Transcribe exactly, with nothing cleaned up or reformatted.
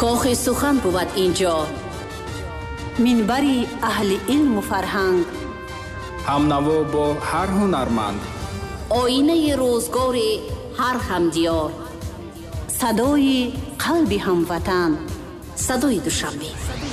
коҳи сухан буд инҷо. минбари аҳли илму фарҳанг, ҳамнаво бо ҳар ҳунарманд, оинаи рӯзгори ҳар ҳамдиёр, садои қалби ҳамватан. садои душанбе.